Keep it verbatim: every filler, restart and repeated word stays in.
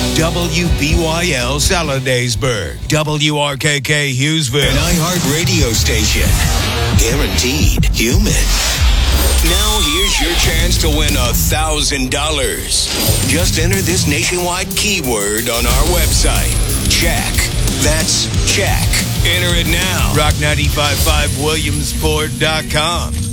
W B Y L Saladaysburg, W R K K Hughesville, an iHeart radio station. Guaranteed human. Now here's your chance to win a thousand dollars. Just enter this nationwide keyword on our website. Check. That's check. Enter it now. rock nine five five williamsport dot com.